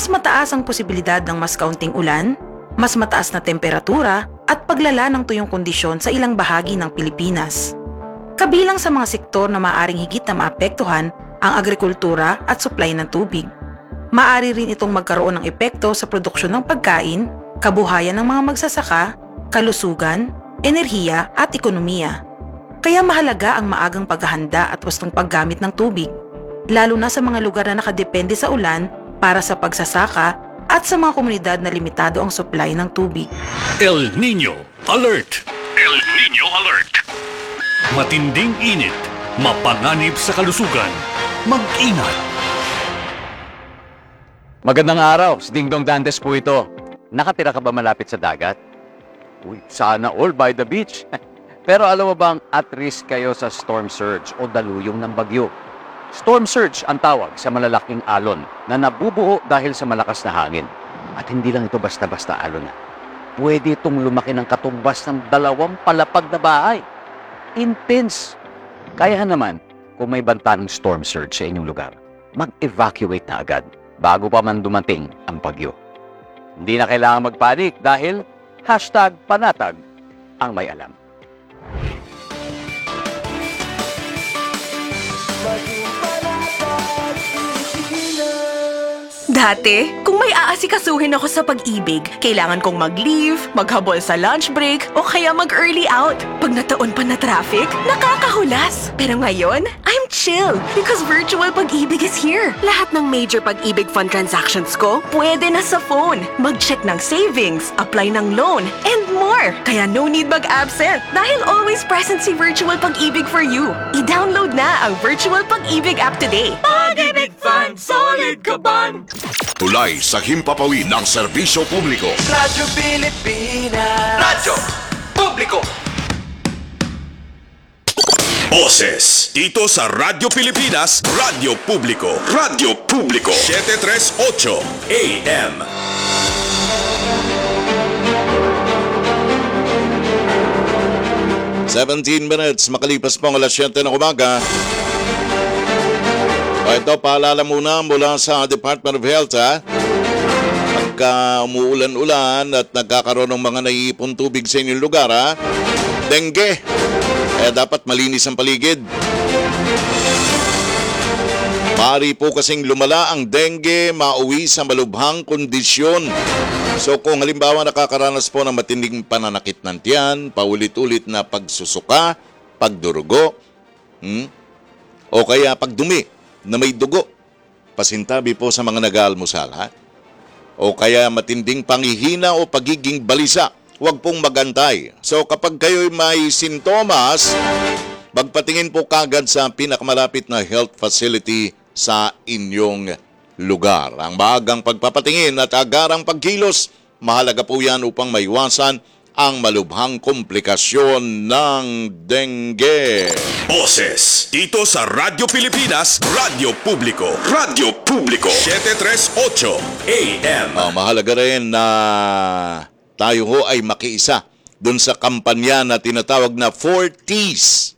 mas mataas ang posibilidad ng mas kaunting ulan, mas mataas na temperatura at paglala ng tuyong kondisyon sa ilang bahagi ng Pilipinas. Kabilang sa mga sektor na maaaring higit na maapektuhan ang agrikultura at supply ng tubig. Maaari rin itong magkaroon ng epekto sa produksyon ng pagkain, kabuhayan ng mga magsasaka, kalusugan, enerhiya at ekonomiya. Kaya mahalaga ang maagang paghahanda at wastong paggamit ng tubig, lalo na sa mga lugar na nakadepende sa ulan para sa pagsasaka at sa mga komunidad na limitado ang supply ng tubig. El Niño Alert! El Niño Alert! Matinding init, mapanganib sa kalusugan. Mag-ingat! Magandang araw, si Ding Dong Dantes po ito. Nakatira ka ba malapit sa dagat? Uy, sana all by the beach. Pero alam mo bang at risk kayo sa storm surge o daluyong ng bagyo? Storm surge ang tawag sa malalaking alon na nabubuo dahil sa malakas na hangin. At hindi lang ito basta-basta alon na. Pwede itong lumaki ng katumbas ng 2 palapag na bahay. Intense. Kaya naman, kung may banta ng storm surge sa inyong lugar, mag-evacuate na agad bago pa man dumating ang bagyo. Hindi na kailangan magpanik dahil #panatag ang may alam. Dati, kung may aasikasuhin ako sa pag-ibig, kailangan kong mag-leave, maghabol sa lunch break, o kaya mag-early out. Pag nataon pa na traffic, nakakahulas. Pero ngayon, I'm chill because virtual pag-ibig is here. Lahat ng major pag-ibig fund transactions ko, pwede na sa phone. Mag-check ng savings, apply ng loan, and more. Kaya no need mag-absent dahil always present si virtual pag-ibig for you. I-download na ang virtual pag-ibig app today. Pag-ibig Fund, solid kaban! Tulay sa himpapawid ng serbisyo publiko. Radyo Pilipinas. Radyo Publiko. Boses dito sa Radyo Pilipinas, Radyo Publiko. Radyo Publiko 738 AM. "17 minutes makalipas po ang alas 7 ng umaga. Ito, paalala muna mula sa Department of Health, ha? Pagka umuulan-ulan at nagkakaroon ng mga naiipon tubig sa inyong lugar, ha? Dengue. Kaya dapat malinis ang paligid. Maaari po kasing lumala ang dengue, mauwi sa malubhang kondisyon. So kung halimbawa nakakaranas po ng matinding pananakit ng tiyan, paulit-ulit na pagsusuka, pagdurugo, o kaya pagdumi na may dugo, pasintabi po sa mga nag-aalmusal, ha? O kaya matinding panghihina o pagiging balisa, huwag pong magantay. So kapag kayo'y may sintomas, magpatingin po kagad sa pinakamalapit na health facility sa inyong lugar. Ang maagang pagpapatingin at agarang pagkilos, mahalaga po yan upang maiwasan ang malubhang komplikasyon ng dengue. Boses dito sa Radyo Pilipinas, Radyo Publiko. Radyo Publiko 738 AM. Mahalaga rin na tayo ho ay makiisa dun sa kampanya na tinatawag na 4Ts.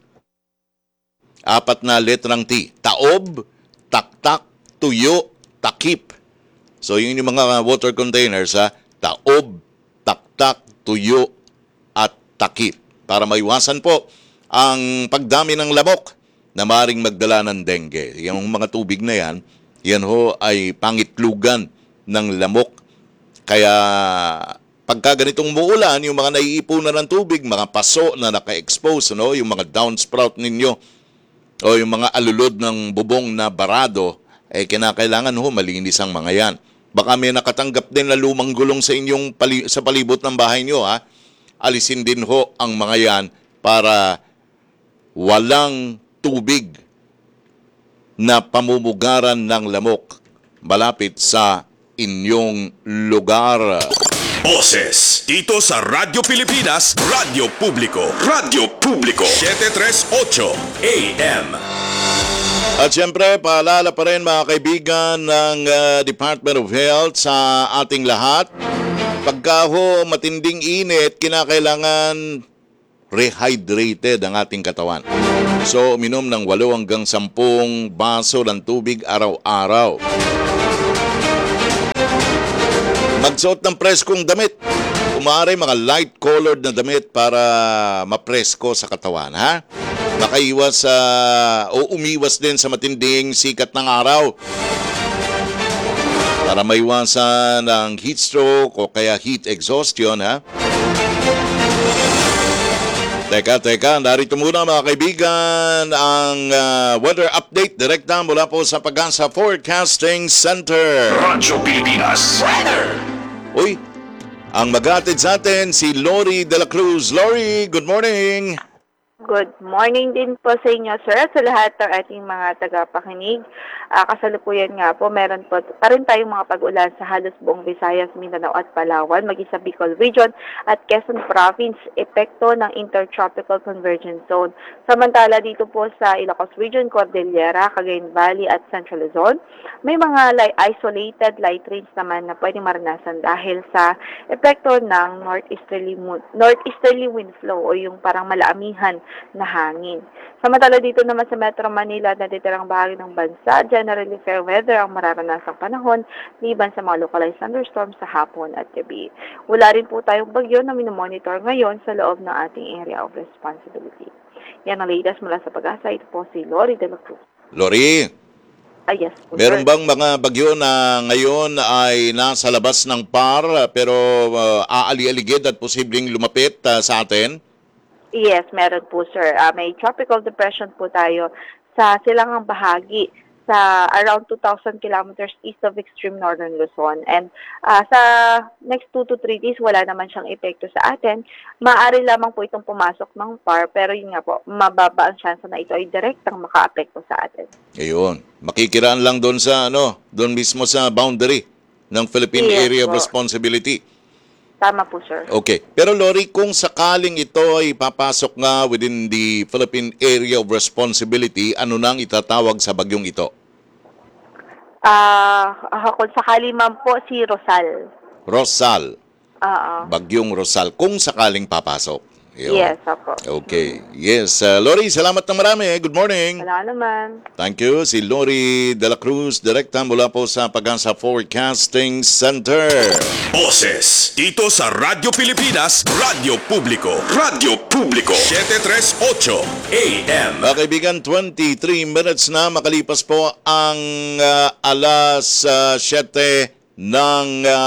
4 na letrang T. Taob, taktak, tuyo, takip. So yun yung mga water containers, ha? Taob, taktak, tuyo, at takip. Para maiwasan po ang pagdami ng lamok na maaaring magdala ng dengue. Yung mga tubig na yan, yan ho ay pangitlugan ng lamok. Kaya pagka ganitong muulan, yung mga naiipunan ng tubig, mga paso na naka-expose, no? Yung mga downsprout ninyo, o yung mga alulod ng bubong na barado, kinakailangan ho malinis ang mga yan. Baka may nakatanggap din na lumang gulong sa inyong sa palibot ng bahay nyo, ha? Alisin din ho ang mga yan para walang tubig na pamumugaran ng lamok malapit sa inyong lugar. Boses dito sa Radyo Pilipinas, Radyo Publiko. Radyo Publiko 738 AM. At siyempre, paalala pa rin mga kaibigan ng Department of Health sa ating lahat. Pagka ho matinding init, kinakailangan rehydrated ang ating katawan. So, uminom ng 8 hanggang 10 baso ng tubig araw-araw. Magsuot ng preskong damit. Umari mga light-colored na damit para mapresko sa katawan, ha? Makaiwas o umiwas din sa matinding sikat ng araw. Para maiwasan ang heat stroke o kaya heat exhaustion, ha? Teka, narito muna mga kaibigan ang weather update direkta mula po sa Pag-asa Forecasting Center. Radyo Pilipinas. Weather. Uy, ang mag-aatid sa atin si Lori De La Cruz. Lori, good morning! Good morning din po sa inyo, sir, at sa lahat ng ating mga tagapakinig. Kasalukuyan nga po, meron po pa rin tayong mga pag-ulan sa halos buong Visayas, Mindanao at Palawan, maging sa Bicol Region at Quezon Province, epekto ng Intertropical Convergence Zone. Samantala dito po sa Ilocos Region, Cordillera, Cagayan Valley at Central Luzon, may mga isolated light rains naman na pwedeng maranasan dahil sa epekto ng northeasterly wind flow o yung parang malaamihan na hangin. Samantala dito naman sa Metro Manila at natitirang bahagi ng bansa, generally fair weather ang mararanasang panahon, liban sa mga localized thunderstorms sa hapon at gabi. Wala rin po tayong bagyo na minomonitor ngayon sa loob ng ating area of responsibility. Yan ang latest mula sa Pag-asa. Ito po si Lori De La Cruz. Lori, Yes po, meron sir. bang mga bagyo na ngayon ay nasa labas ng par pero aali-aligid at posibleng lumapit sa atin? Yes, meron po, sir. May tropical depression po tayo sa silangang bahagi sa around 2,000 kilometers east of extreme northern Luzon. And sa next 2 to 3 days, wala naman siyang epekto sa atin. Maaari lamang po itong pumasok ng PAR, pero yun nga po, mababa ang chance na ito ay direktang maka-apekto sa atin. Ayun, makikiraan lang doon sa doon mismo sa boundary ng Philippine Yes, Area of po. Responsibility. Tama po, sir. Okay. Pero Lori, kung sakaling ito ay papasok nga within the Philippine Area of Responsibility, ano nang itatawag sa bagyong ito? Kung sakali man po, si Rosal. Rosal. Oo. Bagyong Rosal. Kung sakaling papasok. Yun. Yes, ako. Okay. Yes. Lori, salamat ng marami. Good morning. Wala naman. Thank you. Si Lori De La Cruz, direkta mula po sa Pag-asa Forecasting Center. Boses dito sa Radyo Pilipinas, Radyo Publiko. Radyo Publiko. 738 AM. Mga kaibigan, 23 minutes na makalipas po ang alas 7 ng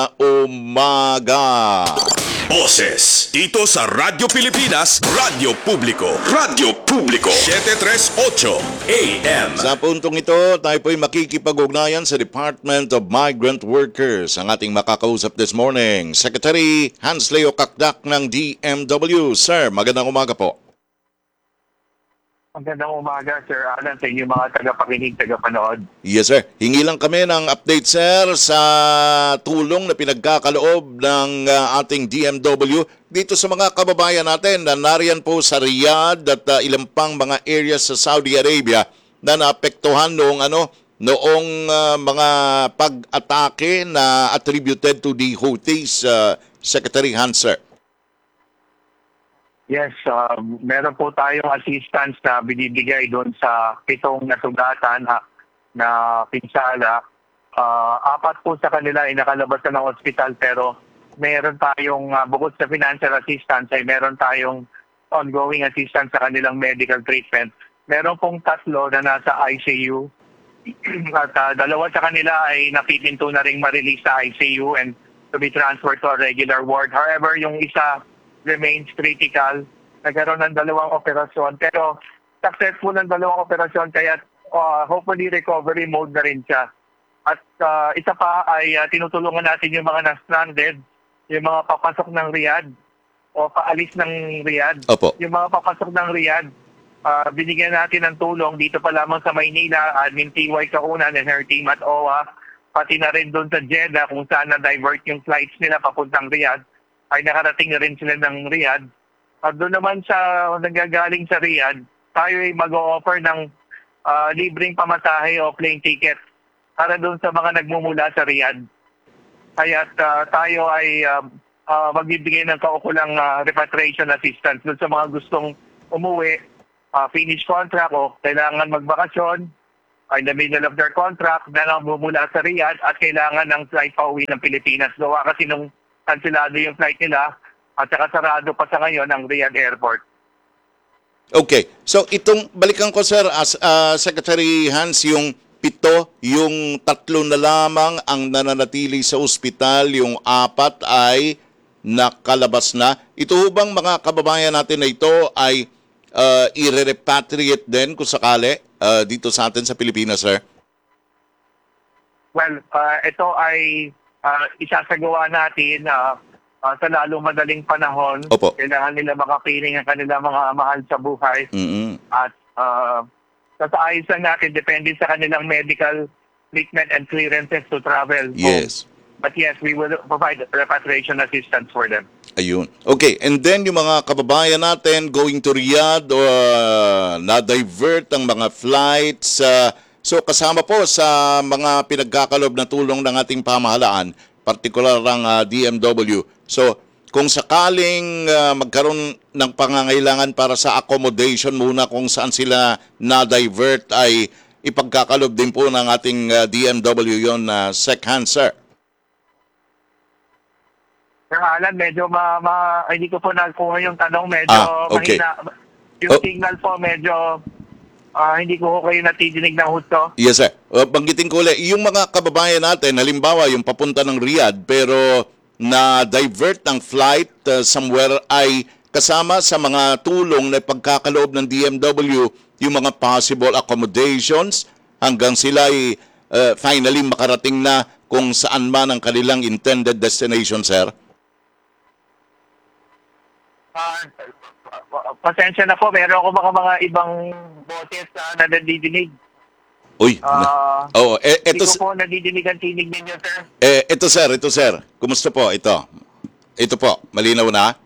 umaga. Boses dito sa Radyo Pilipinas, Radyo Publiko. Radyo Publiko. 738 AM. Sa puntong ito, tayo po'y makikipag-ugnayan sa Department of Migrant Workers. Ang ating makakausap this morning, Secretary Hans Leo Kakdak ng DMW. Sir, magandang umaga po. Magandang umaga, Sir Alan, sa inyong mga tagapakinig, tagapanood. Yes, sir. Hingi lang kami ng update, sir, sa tulong na pinagkakaloob ng ating DMW dito sa mga kababayan natin na nariyan po sa Riyadh at ilang pang mga areas sa Saudi Arabia na naapektuhan noong mga pag-atake na attributed to the Houthis, Secretary Hans, sir. Yes, meron po tayong assistance na binibigay doon sa 7 nasugatan na pinsala. 4 po sa kanila ay nakalabas na ng ospital, pero meron tayong, bukod sa financial assistance, ay meron tayong ongoing assistance sa kanilang medical treatment. Meron pong 3 na nasa ICU at 2 sa kanila ay napipinto na ring ma-release sa ICU and to be transferred to a regular ward. However, yung isa remains critical. Nagkaroon ng 2 operasyon, pero successful ng 2 operasyon, kaya hopefully recovery mode na rin siya. At isa pa ay tinutulungan natin yung mga na-stranded, yung mga papasok ng Riyadh o paalis ng Riyadh. Opo. Yung mga papasok ng Riyadh, binigyan natin ng tulong dito pa lamang sa Maynila, Admin TY Kaunan and her team at OWA, pati na rin doon sa Jeddah kung saan na-divert yung flights nila papuntang Riyadh, ay nakarating na rin sila ng Riyadh. At doon naman sa nanggagaling sa Riyadh, tayo ay mag-o-offer ng libreng pamasahe o plane ticket para doon sa mga nagmumula sa Riyadh. Kaya tayo ay magbibigay ng kaukulang repatriation assistance doon sa mga gustong umuwi, finish contract o kailangan magbakasyon, in the middle of their contract na namumula sa Riyadh at kailangan ng flight pa uwi ng Pilipinas. Gawa kasi nung kansilado yung flight nila at saka sarado pa sa ngayon ang Riyadh Airport. Okay. So itong balikan ko sir as Secretary Hans, yung 7, yung 3 na lamang ang nananatili sa ospital, yung 4 ay nakalabas na. Ito bang mga kababayan natin na ito ay i-repatriate din kung sakali dito sa atin sa Pilipinas, sir? Well, ito ay isasagawa natin sa lalong madaling panahon. Opo. Kailangan nila makapiling ang kanilang mga mahal sa buhay. At sasaayusan natin, depende sa kanilang medical treatment and clearances to travel. Yes. But yes, we will provide repatriation assistance for them. Ayun. Okay, and then yung mga kababayan natin going to Riyadh na-divert ang mga flights. So kasama po sa mga pinagkakalob na tulong ng ating pamahalaan, partikular ang DMW. So kung sakaling magkaroon ng pangangailangan para sa accommodation muna kung saan sila na-divert, ay ipagkakalob din po ng ating DMW yon na Hans, sir. Sir Alan, medyo hindi ko po nakuha yung tanong. Medyo okay. mahina. Yung signal po medyo hindi ko kayo natidinig na husto. Yes, sir. Banggitin ko ulit, yung mga kababayan natin, halimbawa yung papunta ng Riyadh, pero na-divert ang flight somewhere, ay kasama sa mga tulong na pagkakaloob ng DMW yung mga possible accommodations hanggang sila ay finally makarating na kung saan man ang kanilang intended destination, sir? Pasensya na po, meron ako mga ibang boses na nadidinig. Uy. Hindi ko po nadidinig ang tinig ninyo, sir. Ito, sir. Kumusta po? Ito po. Malinaw na?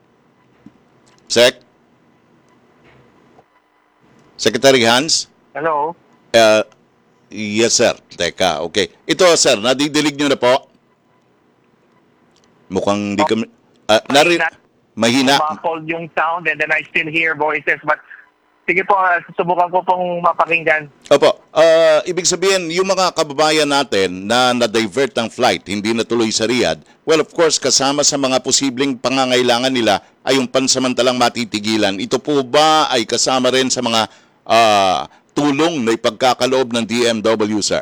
Secretary Hans? Hello? Yes, sir. Teka, okay. Ito, sir, nadidilig nyo na po? Mukhang di kami... mahina. Muffled yung sound and then I still hear voices. But sige po, susubukan ko pong mapakinggan. Opo. Ibig sabihin, yung mga kababayan natin na na-divert ang flight, hindi natuloy sa Riyadh, well, of course, kasama sa mga posibleng pangangailangan nila ay yung pansamantalang matitigilan. Ito po ba ay kasama rin sa mga tulong na ipagkakaloob ng DMW, sir?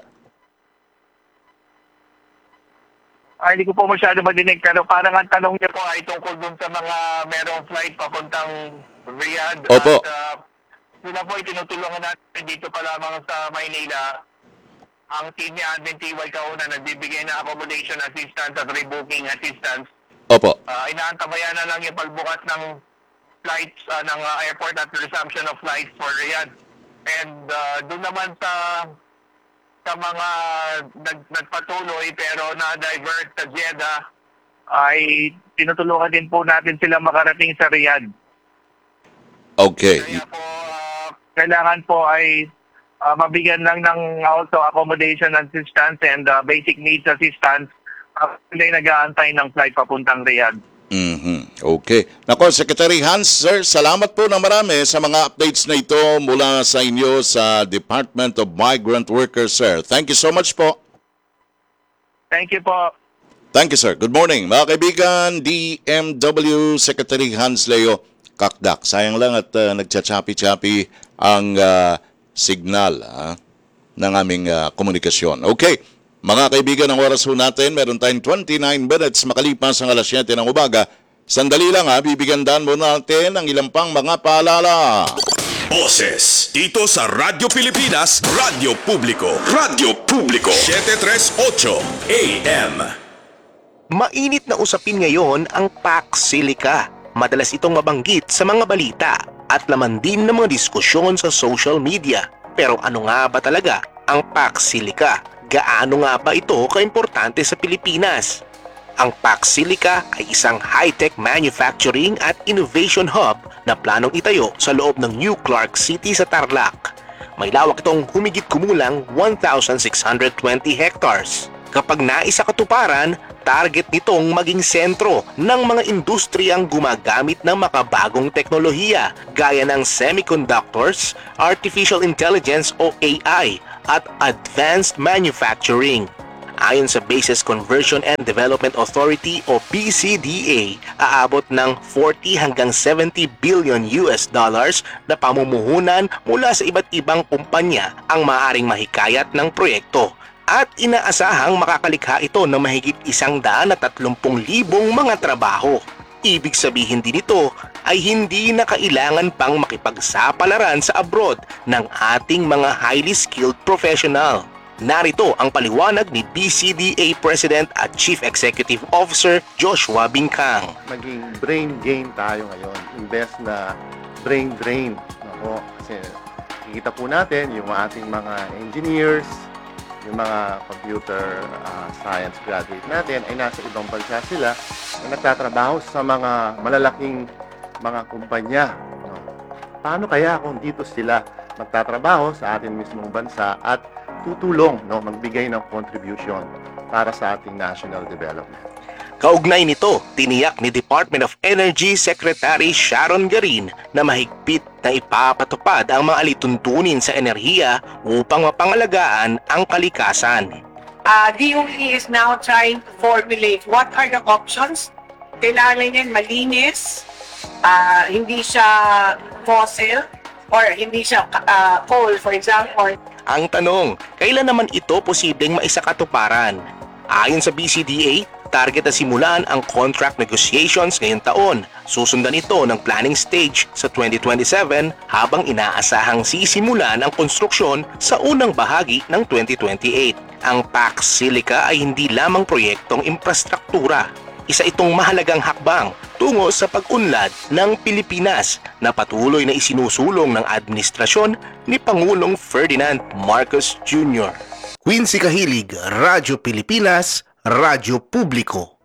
Hindi ko po masyado madinig. Pero parang ang tanong niyo po ay tungkol dun sa mga merong flight papuntang Riyadh. Opo. At sila po itinutulungan natin dito pa lamang sa Maynila. Ang team ni Admin TY Kauna nagbibigay na accommodation assistance at rebooking assistance. Opo. Inaantabayan na lang yung pagbukas ng flights ng airport at resumption of flights for Riyadh. And doon naman sa mga nagpatuloy pero na-divert sa Jeddah, ay tinutulungan din po natin sila makarating sa Riyadh. Okay. Kaya po, kailangan po ay mabigyan lang ng also accommodation assistance and basic needs assistance. Sila nag-aantay ng flight papuntang Riyadh. Okay. Nako, Secretary Hans, sir, salamat po na marami sa mga updates na ito mula sa inyo sa Department of Migrant Workers, sir. Thank you so much po. Thank you po. Thank you, sir. Good morning. Mga kaibigan, DMW Secretary Hans Leo Kakdak. Sayang lang at nagchachapi-chapi ang signal ng aming komunikasyon. Okay. Mga kaibigan, ang oras ho natin, meron tayong 29 minutes makalipas ang alas 7 ng umaga. Sandali lang bibigyan muna natin ang ilang pang mga paalala. Boses dito sa Radyo Pilipinas, Radyo Publiko. Radyo Publiko 738 AM. Mainit na usapin ngayon ang Pax Silica. Madalas itong mabanggit sa mga balita at laman din ng mga diskusyon sa social media. Pero ano nga ba talaga ang Pax Silica? Gaano nga ba ito kaimportante sa Pilipinas? Ang Pax Silica ay isang high-tech manufacturing at innovation hub na planong itayo sa loob ng New Clark City sa Tarlac. May lawak itong humigit kumulang 1,620 hectares. Kapag naisa katuparan, target nitong maging sentro ng mga industriyang gumagamit ng makabagong teknolohiya gaya ng semiconductors, artificial intelligence o AI, at Advanced Manufacturing. Ayon sa Bases Conversion and Development Authority o BCDA, aabot ng 40 hanggang 70 billion US dollars na pamumuhunan mula sa iba't ibang kumpanya ang maaaring mahikayat ng proyekto. At inaasahang makakalikha ito ng mahigit 130,000 mga trabaho. Ibig sabihin din ito ay hindi na kailangan pang makipagsapalaran sa abroad ng ating mga highly skilled professional. Narito ang paliwanag ni BCDA President at Chief Executive Officer Joshua Bincang. Maging brain gain tayo ngayon. Invest na brain drain. Ako, kasi kikita po natin yung ating mga engineers, yung mga computer science graduate natin ay nasa ibang bansa sila na nagtatrabaho sa mga malalaking mga kumpanya. No? Paano kaya kung dito sila magtatrabaho sa ating mismong bansa at tutulong, no, magbigay ng contribution para sa ating national development? Kaugnay nito, tiniyak ni Department of Energy Secretary Sharon Garin na mahigpit na ipapatupad ang mga alituntunin sa enerhiya upang mapangalagaan ang kalikasan. DOE is now trying to formulate what are the options. Kailangan yan malinis, hindi siya fossil, or hindi siya coal, for example. Ang tanong, kailan naman ito posibleng maisakatuparan? Ayon sa BCDA, target na simulan ang contract negotiations ngayong taon. Susundan ito ng planning stage sa 2027 habang inaasahang sisimulan ang konstruksyon sa unang bahagi ng 2028. Ang PAC Silica ay hindi lamang proyektong infrastruktura. Isa itong mahalagang hakbang tungo sa pag-unlad ng Pilipinas na patuloy na isinusulong ng administrasyon ni Pangulong Ferdinand Marcos Jr. Quincy Kahilig, Radyo Pilipinas, Radyo Publiko.